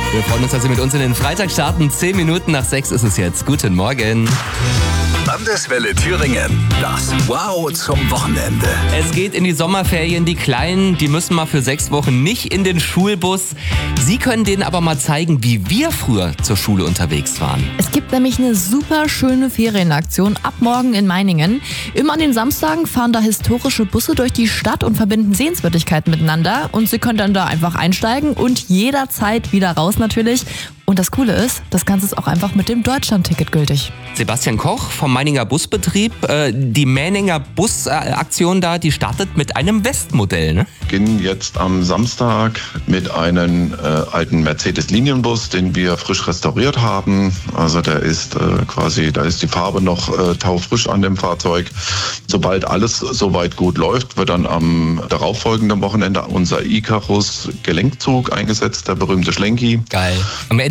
Wir freuen uns, dass Sie mit uns in den Freitag starten. 10 Minuten nach 6 ist es jetzt. Guten Morgen. Landeswelle Thüringen. Das Wow zum Wochenende. Es geht in die Sommerferien. Die Kleinen, die müssen mal für 6 Wochen nicht in den Schulbus. Sie können denen aber mal zeigen, wie wir früher zur Schule unterwegs waren. Es gibt nämlich eine super schöne Ferienaktion ab morgen in Meiningen. Immer an den Samstagen fahren da historische Busse durch die Stadt und verbinden Sehenswürdigkeiten miteinander. Und Sie können dann da einfach einsteigen und jederzeit wieder raus natürlich. Und das Coole ist, das Ganze ist auch einfach mit dem Deutschland-Ticket gültig. Sebastian Koch vom Meininger Busbetrieb. Die Meininger Busaktion da, die startet mit einem Westmodell, ne? Beginnen jetzt am Samstag mit einem alten Mercedes-Linienbus, den wir frisch restauriert haben. Also da ist die Farbe noch taufrisch an dem Fahrzeug. Sobald alles soweit gut läuft, wird dann am darauffolgenden Wochenende unser Icarus Gelenkzug eingesetzt, der berühmte Schlenki. Geil. Am Ende